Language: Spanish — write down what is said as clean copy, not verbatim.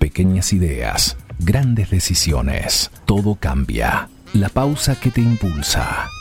Pequeñas ideas, grandes decisiones. Todo cambia. La pausa que te impulsa.